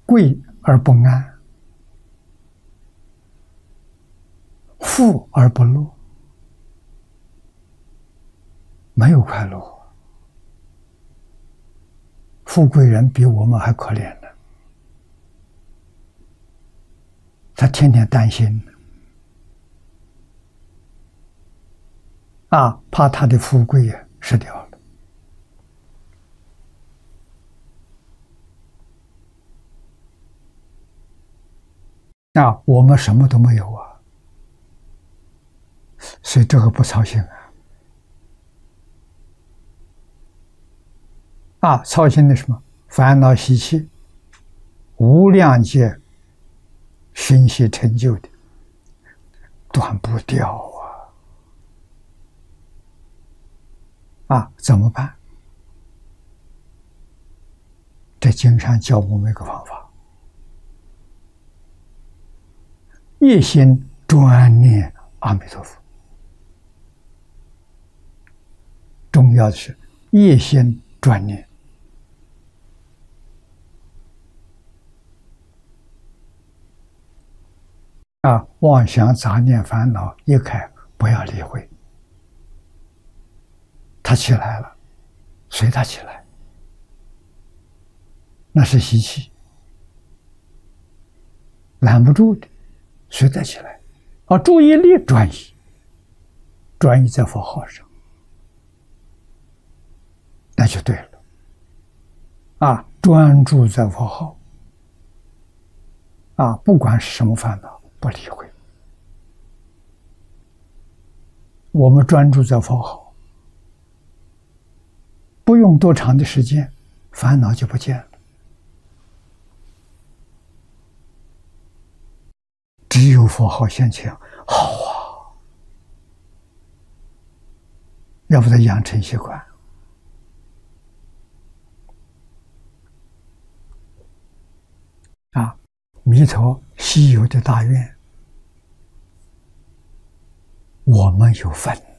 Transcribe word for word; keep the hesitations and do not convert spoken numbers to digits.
贵而不安，富而不乐，没有快乐。富贵人比我们还可怜呢，他天天担心啊，怕他的富贵呀失掉了。啊，我们什么都没有啊，所以这个不操心啊。啊，操心的什么？烦恼习气，无量劫熏习成就的，断不掉啊！啊，怎么办？这经上教我们一个方法：一心专念阿弥陀佛。重要的是一心专念。啊，妄想、杂念、烦恼一开，不要理会，他起来了，随他起来，那是习气，拦不住的，随他起来。啊，注意力转移，转移在佛号上，那就对了。啊，专注在佛号，啊，不管是什么烦恼，不理会。我们专注在佛号，不用多长的时间，烦恼就不见了。只有佛号现前，好啊！要不得养成习惯。啊，弥陀西游的大愿，我们有份。